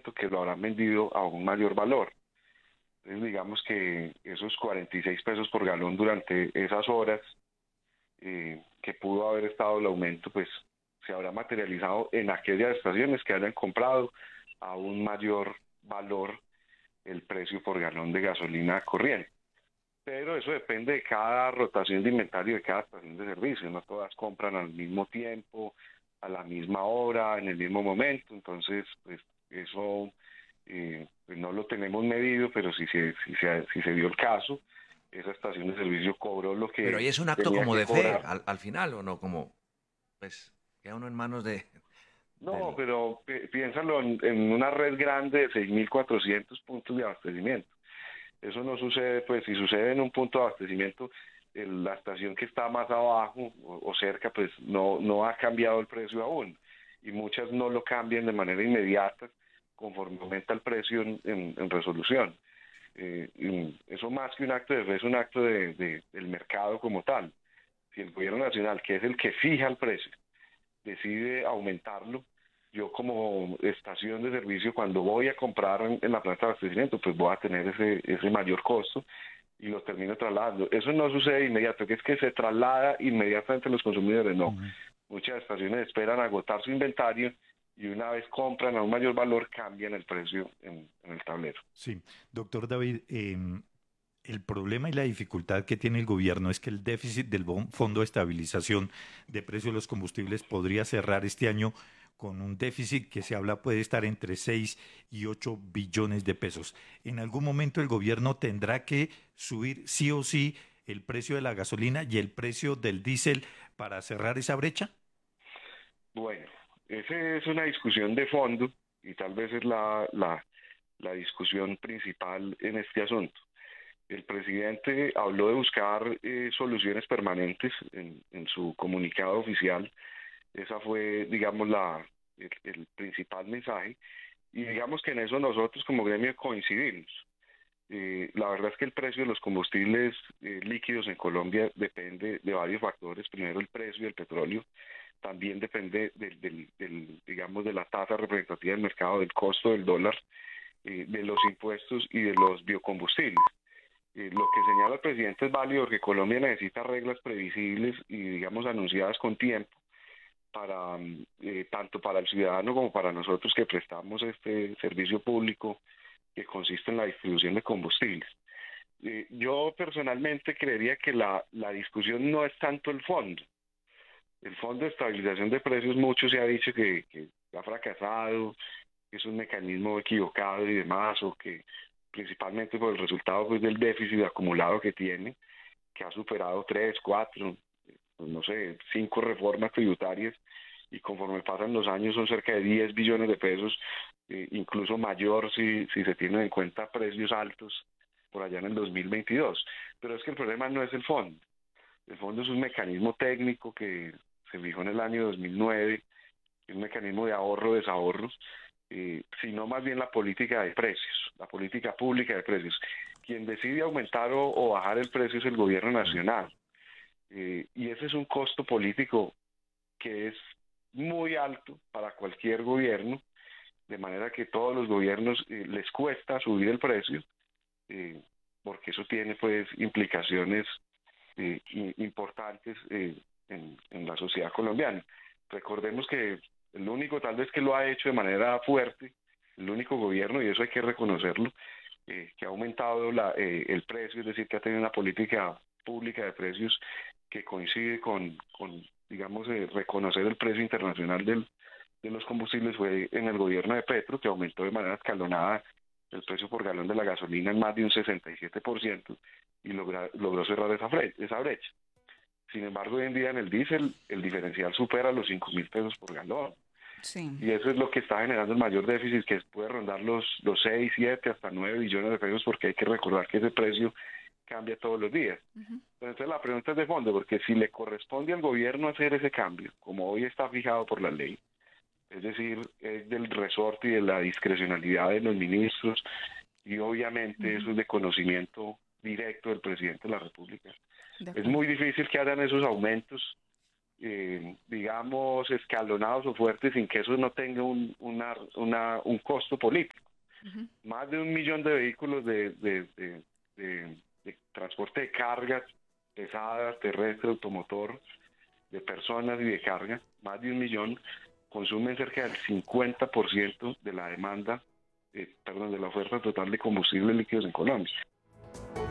60% que lo habrán vendido a un mayor valor. Entonces digamos que esos 46 pesos por galón durante esas horas que pudo haber estado el aumento, pues se habrá materializado en aquellas estaciones que hayan comprado a un mayor valor el precio por galón de gasolina corriente. Pero eso depende de cada rotación de inventario de cada estación de servicio. No todas compran al mismo tiempo, a la misma hora, en el mismo momento. Entonces, pues eso pues no lo tenemos medido, pero si se dio el caso, esa estación de servicio cobró lo Pero ahí que es un acto tenía como que de fe, cobrar. al final, ¿o no? Como, pues, queda uno en manos No, del... pero piénsalo en una red grande de 6.400 puntos de abastecimiento. Eso no sucede, pues si sucede en un punto de abastecimiento, la estación que está más abajo o cerca, pues no ha cambiado el precio aún. Y muchas no lo cambian de manera inmediata conforme aumenta el precio en resolución. Y eso más que un acto de fe es un acto del mercado como tal. Si el gobierno nacional, que es el que fija el precio, decide aumentarlo, yo como estación de servicio, cuando voy a comprar en la planta de abastecimiento, pues voy a tener ese mayor costo y lo termino trasladando. Eso no sucede de inmediato, que es que se traslada inmediatamente a los consumidores, no. Ujú. Muchas estaciones esperan agotar su inventario y una vez compran a un mayor valor, cambian el precio en el tablero. Sí, doctor David, el problema y la dificultad que tiene el gobierno es que el déficit del Fondo de Estabilización de Precios de los Combustibles podría cerrar este año con un déficit que se habla puede estar entre 6 y 8 billones de pesos. En algún momento el gobierno tendrá que subir sí o sí el precio de la gasolina y el precio del diésel para cerrar esa brecha. Bueno, esa es una discusión de fondo y tal vez es la discusión principal en este asunto. El presidente habló de buscar soluciones permanentes en su comunicado oficial. Esa fue, digamos, el principal mensaje. Y digamos que en eso nosotros como gremio coincidimos. La verdad es que el precio de los combustibles líquidos en Colombia depende de varios factores. Primero, el precio del petróleo. También depende digamos, de la tasa representativa del mercado, del costo del dólar, de los impuestos y de los biocombustibles. Lo que señala el presidente es válido porque Colombia necesita reglas previsibles y, digamos, anunciadas con tiempo para tanto para el ciudadano como para nosotros que prestamos este servicio público que consiste en la distribución de combustibles. Yo personalmente creería que la discusión no es tanto el fondo. El Fondo de Estabilización de Precios, mucho se ha dicho que ha fracasado, que es un mecanismo equivocado y demás, o que principalmente por el resultado pues, del déficit acumulado que tiene, que ha superado 3, 4, pues, no sé, 5 reformas tributarias, y conforme pasan los años son cerca de 10 billones de pesos, incluso mayor si se tienen en cuenta precios altos por allá en el 2022. Pero es que el problema no es el fondo. El fondo es un mecanismo técnico que se fijó en el año 2009, un mecanismo de ahorro-desahorros, sino más bien la política de precios, la política pública de precios. Quien decide aumentar o bajar el precio es el gobierno nacional. Y ese es un costo político que es muy alto para cualquier gobierno, de manera que todos los gobiernos les cuesta subir el precio, eh, porque eso tiene pues implicaciones importantes en la sociedad colombiana. Recordemos que el único tal vez que lo ha hecho de manera fuerte, el único gobierno, y eso hay que reconocerlo, que ha aumentado el precio, es decir, que ha tenido una política pública de precios que coincide con digamos, reconocer el precio internacional de los combustibles fue en el gobierno de Petro, que aumentó de manera escalonada el precio por galón de la gasolina en más de un 67% y logró cerrar esa brecha. Sin embargo, hoy en día en el diésel el diferencial supera los 5.000 pesos por galón. Sí. Y eso es lo que está generando el mayor déficit, que puede rondar los 6, 7, hasta 9 billones de pesos, porque hay que recordar que ese precio cambia todos los días. Ujú. Pero entonces la pregunta es de fondo, porque si le corresponde al gobierno hacer ese cambio, como hoy está fijado por la ley, es decir, es del resorte y de la discrecionalidad de los ministros, y obviamente Ujú. eso es de conocimiento directo del presidente de la República. De Es acuerdo. muy difícil que hagan esos aumentos digamos, escalonados o fuertes sin que eso no tenga un costo político. Ujú. Más de 1 millón de vehículos de transporte de cargas pesadas, terrestre, automotor, de personas y de carga, más de 1 millón, consumen cerca del 50% de la demanda, de la oferta total de combustibles líquidos en Colombia.